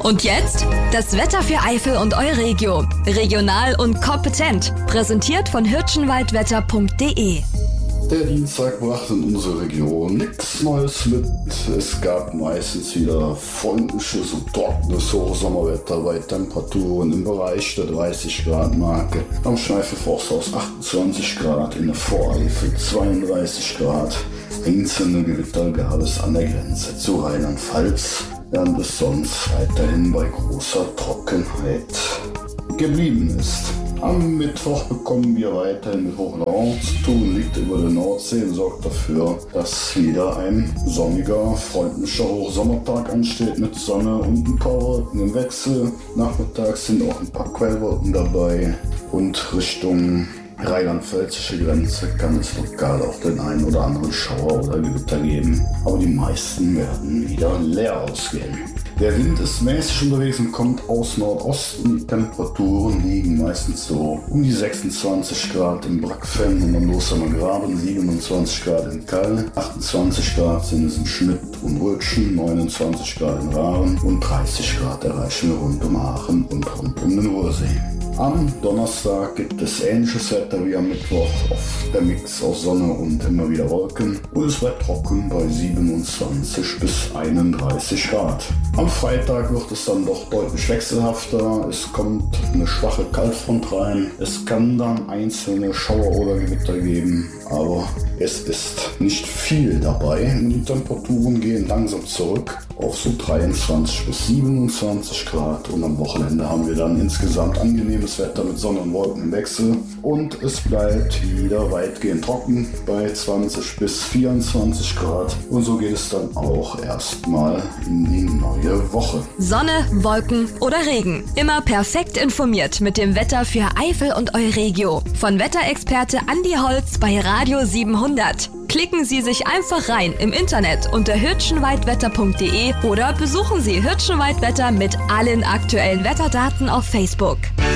Und jetzt das Wetter für Eifel und Euregio. Regional und kompetent. Präsentiert von hirschenwaldwetter.de. Der Dienstag brachte in unsere Region nichts Neues mit. Es gab meistens wieder freundliches und trockenes Hochsommerwetter bei Temperaturen im Bereich der 30 Grad Marke. Am Schneifel-Forsthaus 28 Grad, in der Voreifel 32 Grad. Einzelne Gewitter gab es an der Grenze zu Rheinland-Pfalz, während es sonst weiterhin bei großer Trockenheit geblieben ist. Am Mittwoch bekommen wir weiterhin mit Hochlauf zu tun, liegt über der Nordsee und sorgt dafür, dass wieder ein sonniger, freundlicher Hochsommertag ansteht mit Sonne und ein paar Wolken im Wechsel. Nachmittags sind auch ein paar Quellwolken dabei und Richtung rheinland-pfälzische Grenze kann es lokal auch den einen oder anderen Schauer oder Gewitter geben, aber die meisten werden wieder leer ausgehen. Der Wind ist mäßig unterwegs und kommt aus Nordosten. Die Temperaturen liegen meistens so um die 26 Grad im Brackfenn und am Losheimer Graben, 27 Grad in Kall, 28 Grad sind es in Schmidt und Rötschen, 29 Grad in Rahren und 30 Grad erreichen wir rund um Aachen und rund um den Ruhrsee. Am Donnerstag gibt es ähnliches Wetter wie am Mittwoch, oft der Mix aus Sonne und immer wieder Wolken und es bleibt trocken bei 27 bis 31 Grad. Am Freitag wird es dann doch deutlich wechselhafter, es kommt eine schwache Kaltfront rein, es kann dann einzelne Schauer oder Gewitter geben, aber es ist nicht viel dabei und die Temperaturen gehen langsam zurück auf so 23 bis 27 Grad und am Wochenende haben wir dann insgesamt angenehmes Wetter mit Sonne und Wolken im Wechsel und es bleibt wieder weitgehend trocken bei 20 bis 24 Grad und so geht es dann auch erstmal in die neue Woche. Sonne, Wolken oder Regen. Immer perfekt informiert mit dem Wetter für Eifel und Euregio. Von Wetterexperte Andi Holz bei Radio 700. Klicken Sie sich einfach rein im Internet unter hirschenwaldwetter.de oder besuchen Sie Hirschenwaldwetter mit allen aktuellen Wetterdaten auf Facebook.